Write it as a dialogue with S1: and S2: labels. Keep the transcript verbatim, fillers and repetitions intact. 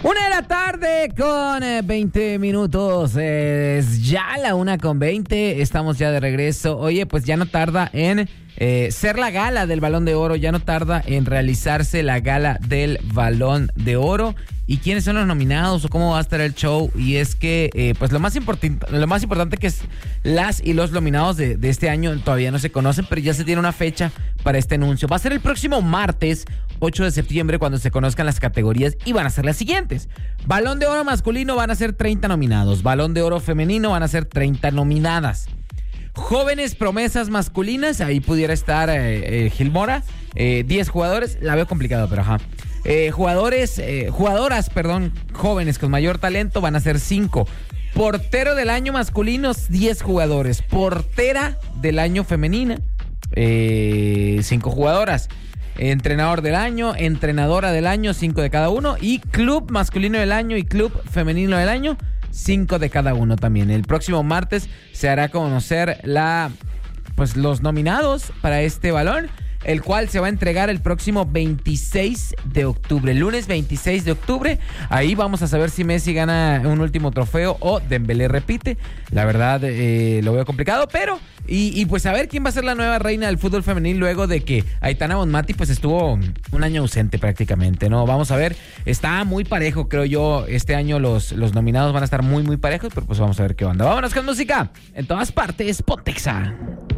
S1: Una de la tarde con eh, veinte minutos. Eh, es ya la una con veinte. Estamos ya de regreso. Oye, pues ya no tarda en eh, ser la gala del Balón de Oro. Ya no tarda en realizarse la gala del Balón de Oro. ¿Y quiénes son los nominados o cómo va a estar el show? Y es que, eh, pues lo más importante, lo más importante que es las y los nominados de, de este año todavía no se conocen, pero ya se tiene una fecha para este anuncio. Va a ser el próximo martes, ocho de septiembre, cuando se conozcan las categorías y van a ser las siguientes. Balón de Oro masculino van a ser treinta nominados. Balón de Oro femenino van a ser treinta nominadas. Jóvenes promesas masculinas, ahí pudiera estar eh, eh, Gil Mora, eh, diez jugadores, la veo complicado, pero ajá. Eh, jugadores, eh, jugadoras, perdón, jóvenes con mayor talento van a ser cinco. Portero del año masculino, diez jugadores. Portera del año femenina, eh, cinco jugadoras. Entrenador del año, entrenadora del año, cinco de cada uno. Y club masculino del año y club femenino del año, cinco de cada uno también. El próximo martes se hará conocer la, pues, los nominados para este balón, el cual se va a entregar el próximo veintiséis de octubre, lunes veintiséis de octubre. Ahí vamos a saber si Messi gana un último trofeo o Dembélé repite. La verdad, eh, lo veo complicado, pero... Y, y pues a ver quién va a ser la nueva reina del fútbol femenil luego de que Aitana Bonmati pues estuvo un año ausente prácticamente, ¿no? Vamos a ver, está muy parejo, creo yo, este año los, los nominados van a estar muy, muy parejos, pero pues vamos a ver qué onda. Vámonos con música, en todas partes, Pontexa.